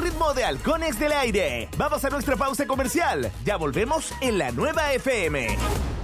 ritmo de Halcones del Aire. Vamos a nuestra pausa comercial. Ya volvemos en la Nueva FM.